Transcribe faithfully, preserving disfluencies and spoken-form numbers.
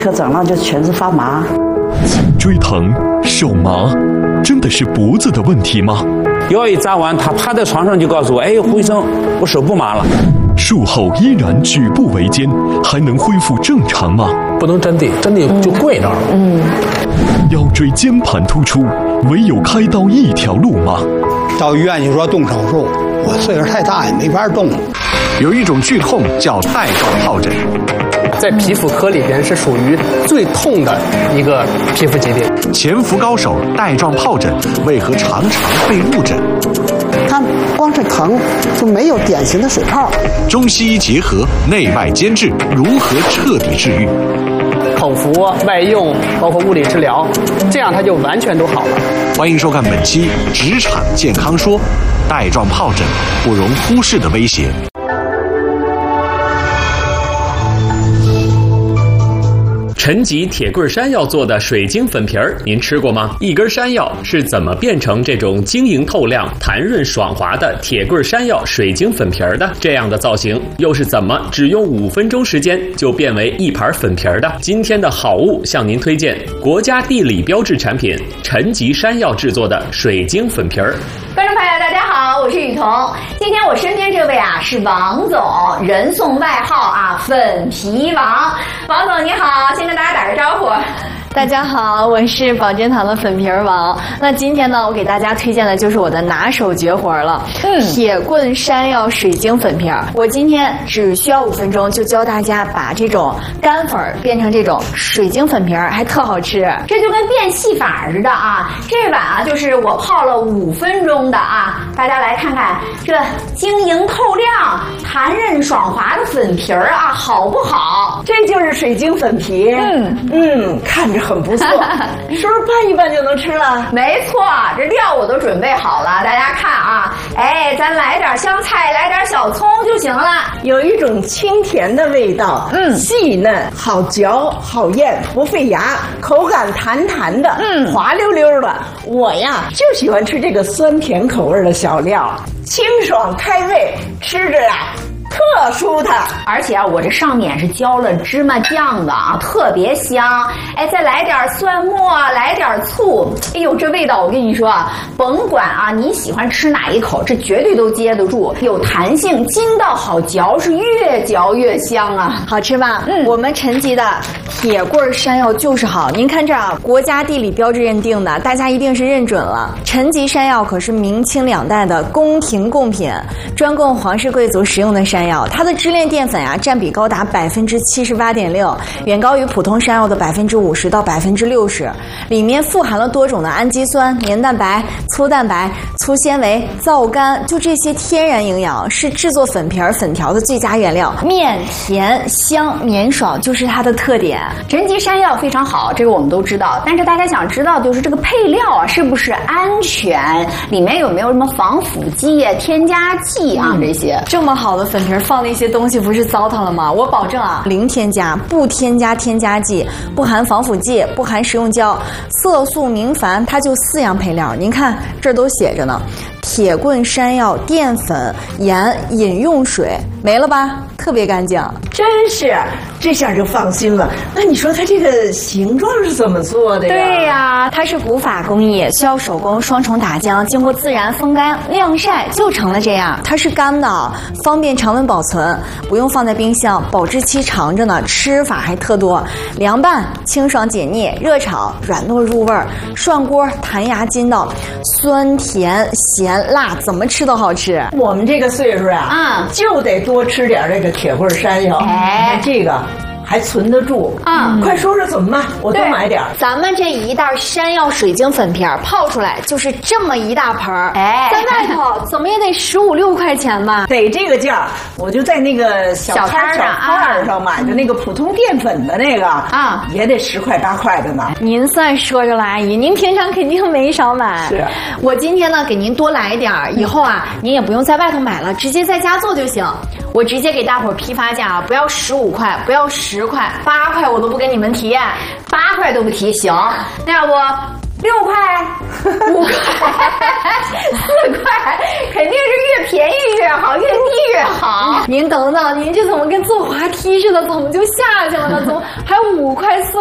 可整了就全是发麻。 颈椎疼、手麻，真的是脖子的问题吗？ 药一扎完，他趴在床上就告诉我：“哎，胡医生，我手不麻了。” 术后依然举步维艰，还能恢复正常吗？ 不能站地，站地就跪那儿了。 嗯， 腰椎间盘突出，唯有开刀一条路吗？ 到医院就说动手术，我岁数太大也没法动。 有一种剧痛叫带状疱疹， 在皮肤科里边是属于最痛的一个皮肤疾病。 潜伏高手带状疱疹为何常常被误诊？ 它光是疼，就没有典型的水泡。 中西医结合，内外兼治，如何彻底治愈？ 口服、外用，包括物理治疗，这样它就完全都好了。 欢迎收看本期《职场健康说》，带状疱疹不容忽视的威胁。 陈吉铁棍山药做的水晶粉皮儿，您吃过吗？一根山药是怎么变成这种晶莹透亮、弹润爽滑的铁棍山药水晶粉皮儿的？这样的造型又是怎么只用五分钟时间就变为一盘粉皮儿的？今天的好物向您推荐国家地理标志产品陈吉山药制作的水晶粉皮儿。 观众朋友大家好，我是雨桐。今天我身边这位啊是王总，人送外号啊粉皮王。王总你好，先跟大家打个招呼。 大家好，我是保健堂的粉皮儿王。那今天呢，我给大家推荐的就是我的拿手绝活了，嗯，铁棍山药水晶粉皮儿。我今天只需要五分钟就教大家把这种干粉变成这种水晶粉皮儿，还特好吃。 这就跟变戏法似的啊！这碗啊就是我泡了五分钟的啊，大家来看看这晶莹透亮、弹韧爽滑的粉皮儿啊，好不好？ 这就是水晶粉皮。嗯嗯，看着很不错，是不是拌一拌就能吃了？ 没错，这料我都准备好了，大家看啊，哎，咱来点香菜，来点小葱就行了。 有一种清甜的味道，嗯，细嫩，好嚼，好咽，不费牙，口感弹弹的，嗯，滑溜溜的。我呀就喜欢吃这个酸甜口味的小料，清爽开胃，吃着呀特舒坦。 而且啊，我这上面是浇了芝麻酱的啊，特别香。哎，再来点蒜末，来点醋，哎呦，这味道我跟你说啊，甭管啊你喜欢吃哪一口，这绝对都接得住，有弹性，筋道好嚼，是越嚼越香啊。 好吃吧？嗯，我们陈吉的铁棍山药就是好。您看这儿啊，国家地理标志认定的，大家一定是认准了。陈吉山药可是明清两代的宫廷贡品，专供皇室贵族食用的山药，它的支链淀粉啊占比高达百分之七十八点六，远高于普通山药的百分之五十到百分之六十。里面富含了多种的氨基酸、黏蛋白、粗蛋白、粗纤维、皂苷，就这些天然营养是制作粉皮儿、粉条的最佳原料。面甜香绵爽就是它的特点。 陈吉山药非常好，这个我们都知道，但是大家想知道就是这个配料啊是不是安全，里面有没有什么防腐剂、添加剂啊、嗯、这些。 这么好的粉皮儿放那些东西不是糟蹋了吗？我保证啊，零添加，不添加添加剂，不含防腐剂，不含食用胶，色素明矾，它就四样配料。您看这儿都写着呢，铁棍山药、淀粉、盐、饮用水，没了吧？特别干净。 真是，这下就放心了。那你说它这个形状是怎么做的呀？ 对呀，它是古法工艺，需要手工双重打浆，经过自然风干、晾晒就成了这样。它是干的，方便常温保存，不用放在冰箱，保质期长着呢，吃法还特多。凉拌清爽解腻，热炒软糯入味儿，涮锅弹牙筋道，酸甜咸辣怎么吃都好吃。 我们这个岁数啊，啊、嗯，就得多吃点这个铁棍山药。哎，这个还存得住啊、嗯！快说说怎么卖，我多买点。 咱们这一袋山药水晶粉片泡出来就是这么一大盆儿，哎，在外头怎么也得十五六块钱吧？ 得这个价，我就在那个小摊小摊上买的那个普通淀粉的那个啊，也得十块八块的呢。 您算说着了，阿姨，您平常肯定没少买。 是， 我今天呢给您多来点儿，以后啊您也不用在外头买了，直接在家做就行。我直接给大伙儿批发价，不要十五块，不要十块，八块我都不跟你们提， 八块都不提，行，那要不六块，五块，四块，肯定是越便宜越好，越低越好。 您等等，您这怎么跟坐滑梯似的？怎么就下去了呢？怎么还五块四？